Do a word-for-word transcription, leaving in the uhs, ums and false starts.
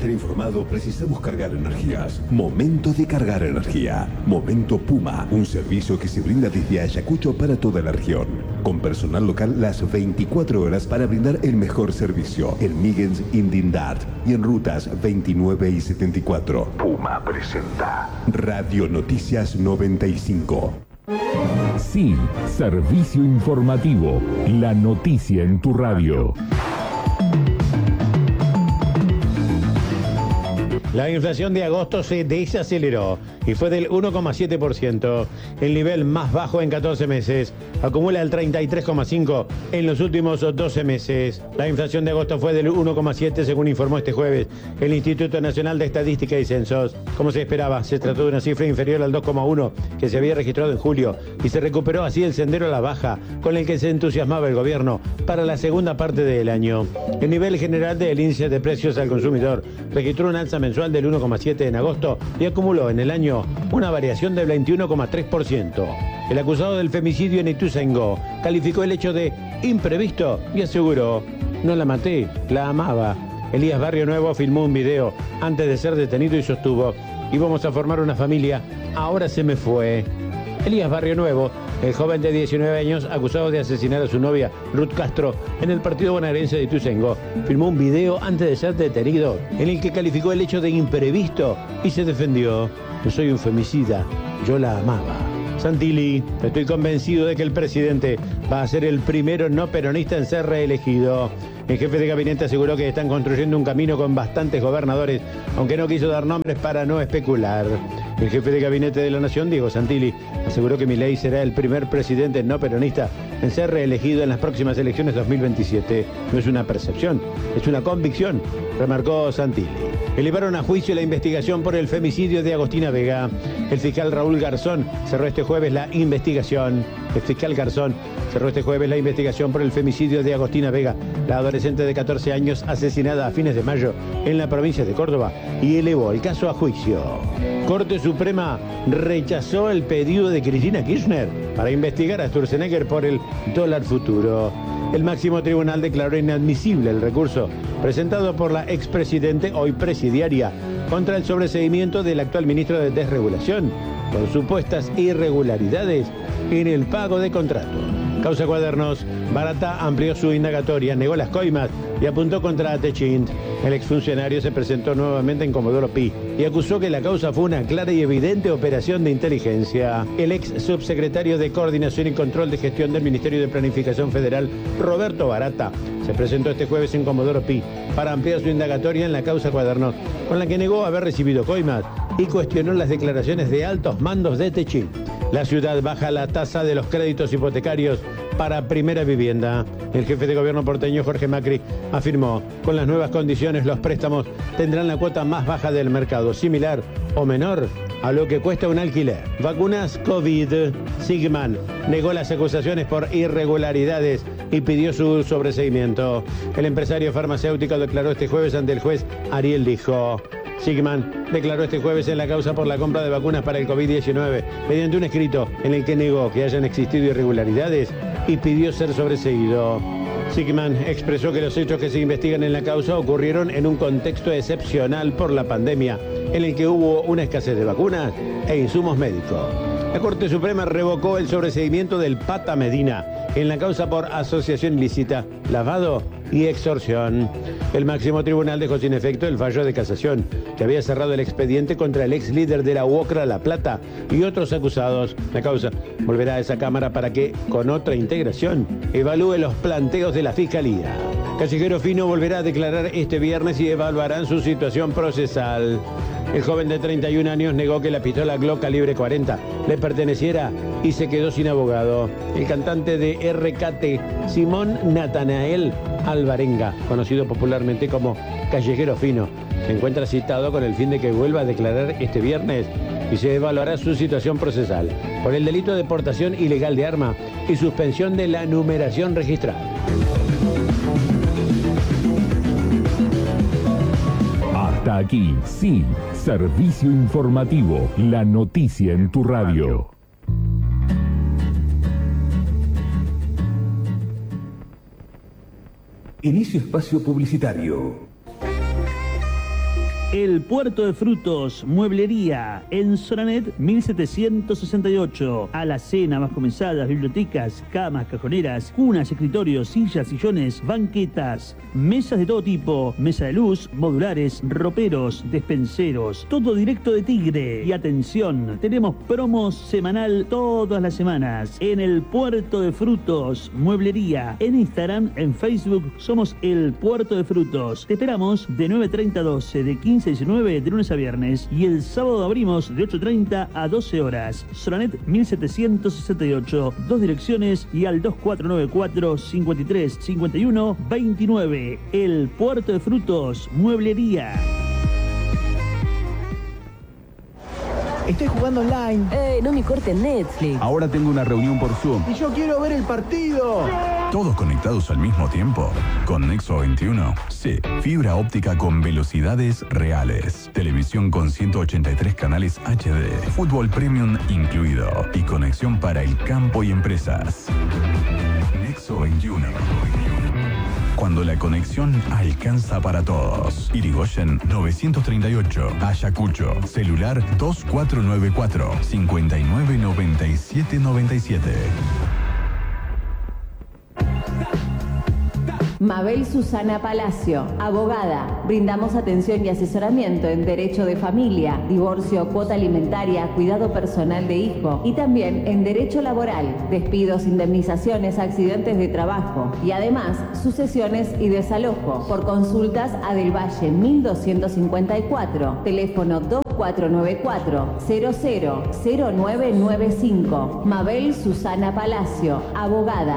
estar informado, precisamos cargar energías. Momento de cargar energía. Momento Puma, un servicio que se brinda desde Ayacucho para toda la región. Con personal local las veinticuatro horas para brindar el mejor servicio. En Migens, Indindad y en rutas veintinueve y setenta y cuatro. Puma presenta Radio Noticias noventa y cinco. Sí, servicio informativo. La noticia en tu radio. La inflación de agosto se desaceleró y fue del uno coma siete por ciento, el nivel más bajo en catorce meses. Acumula el treinta y tres coma cinco por ciento en los últimos doce meses. La inflación de agosto fue del uno coma siete por ciento, según informó este jueves el Instituto Nacional de Estadística y Censos. Como se esperaba, se trató de una cifra inferior al dos coma uno por ciento que se había registrado en julio y se recuperó así el sendero a la baja con el que se entusiasmaba el gobierno para la segunda parte del año. El nivel general del índice de precios al consumidor registró un alza mensual del uno coma siete por ciento en agosto y acumuló en el año una variación del veintiuno coma tres por ciento. El acusado del femicidio en Ituzaingó calificó el hecho de imprevisto y aseguró: no la maté, la amaba. Elías Barrio Nuevo filmó un video antes de ser detenido y sostuvo: íbamos a formar una familia, ahora se me fue. Elías Barrio Nuevo, el joven de diecinueve años acusado de asesinar a su novia Ruth Castro en el partido bonaerense de Ituzaingó, filmó un video antes de ser detenido en el que calificó el hecho de imprevisto y se defendió: no soy un femicida, yo la amaba. Santilli: estoy convencido de que el presidente va a ser el primero no peronista en ser reelegido. El jefe de gabinete aseguró que están construyendo un camino con bastantes gobernadores, aunque no quiso dar nombres para no especular. El jefe de gabinete de la Nación, Diego Santilli, aseguró que Milei será el primer presidente no peronista en ser reelegido en las próximas elecciones dos mil veintisiete. No es una percepción, es una convicción, remarcó Santilli. Elevaron a juicio la investigación por el femicidio de Agostina Vega. El fiscal Raúl Garzón cerró este jueves la investigación. El fiscal Garzón cerró este jueves la investigación por el femicidio de Agostina Vega, la adolescente de catorce años asesinada a fines de mayo en la provincia de Córdoba, y elevó el caso a juicio. Corte Suprema rechazó el pedido de Cristina Kirchner para investigar a Sturzenegger por el dólar futuro. El máximo tribunal declaró inadmisible el recurso presentado por la expresidente, hoy presidiaria, contra el sobreseimiento del actual ministro de Desregulación por supuestas irregularidades en el pago de contrato. Causa Cuadernos: Barata amplió su indagatoria, negó las coimas y apuntó contra Techint. El exfuncionario se presentó nuevamente en Comodoro Pi y acusó que la causa fue una clara y evidente operación de inteligencia. El ex subsecretario de Coordinación y Control de Gestión del Ministerio de Planificación Federal, Roberto Barata, se presentó este jueves en Comodoro Pi para ampliar su indagatoria en la causa Cuadernos, con la que negó haber recibido coimas y cuestionó las declaraciones de altos mandos de Techint. La ciudad baja la tasa de los créditos hipotecarios para primera vivienda. El jefe de gobierno porteño, Jorge Macri, afirmó: con las nuevas condiciones los préstamos tendrán la cuota más baja del mercado, similar o menor a lo que cuesta un alquiler. Vacunas COVID. Sigman negó las acusaciones por irregularidades y pidió su sobreseimiento. El empresario farmacéutico declaró este jueves ante el juez Ariel Dijo. Sigman declaró este jueves en la causa por la compra de vacunas para el COVID diecinueve mediante un escrito en el que negó que hayan existido irregularidades y pidió ser sobreseído. Sigman expresó que los hechos que se investigan en la causa ocurrieron en un contexto excepcional por la pandemia, en el que hubo una escasez de vacunas e insumos médicos. La Corte Suprema revocó el sobreseimiento del Pata Medina en la causa por asociación ilícita, lavado y extorsión. El máximo tribunal dejó sin efecto el fallo de casación que había cerrado el expediente contra el ex líder de la U O C R A La Plata y otros acusados. La causa volverá a esa Cámara para que, con otra integración, evalúe los planteos de la Fiscalía. Callejero Fino volverá a declarar este viernes y evaluarán su situación procesal. El joven de treinta y un años negó que la pistola Glock calibre cuarenta le perteneciera y se quedó sin abogado. El cantante de R K T, Simón Natanael Alvarenga, conocido popularmente como Callejero Fino, se encuentra citado con el fin de que vuelva a declarar este viernes y se evaluará su situación procesal por el delito de portación ilegal de arma y suspensión de la numeración registral. Hasta aquí, sí, servicio informativo, la noticia en tu radio. Inicio espacio publicitario. El Puerto de Frutos, mueblería, en Soranet mil setecientos sesenta y ocho. Alacena, más comenzadas, bibliotecas, camas, cajoneras, cunas, escritorios, sillas, sillones, banquetas, mesas de todo tipo, mesa de luz, modulares, roperos, despenseros, todo directo de Tigre. Y atención, tenemos promos semanal todas las semanas. En el Puerto de Frutos, mueblería, en Instagram, en Facebook, somos El Puerto de Frutos. Te esperamos de nueve treinta a doce, de quince a diecinueve, de lunes a viernes. Y el sábado abrimos de ocho treinta a doce horas. Soranet mil setecientos sesenta y ocho. Dos direcciones y al dos cuatro nueve cuatro, cincuenta y tres, cincuenta y uno, veintinueve. El Puerto de Frutos, mueblería. Estoy jugando online. Eh, no me corten Netflix. Ahora tengo una reunión por Zoom. Y yo quiero ver el partido. ¿Todos conectados al mismo tiempo? ¿Con Nexo veintiuno? Sí. Fibra óptica con velocidades reales. Televisión con ciento ochenta y tres canales H D. Fútbol Premium incluido. Y conexión para el campo y empresas. Nexo veintiuno. Cuando la conexión alcanza para todos. Irigoyen novecientos treinta y ocho. Ayacucho. Celular dos cuatro nueve cuatro, cinco nueve nueve siete nueve siete. Mabel Susana Palacio, abogada. Brindamos atención y asesoramiento en derecho de familia, divorcio, cuota alimentaria, cuidado personal de hijo y también en derecho laboral, despidos, indemnizaciones, accidentes de trabajo y además sucesiones y desalojo. Por consultas a Del Valle mil doscientos cincuenta y cuatro, teléfono dos cuatro nueve cuatro, cero cero cero nueve nueve cinco. Mabel Susana Palacio, abogada.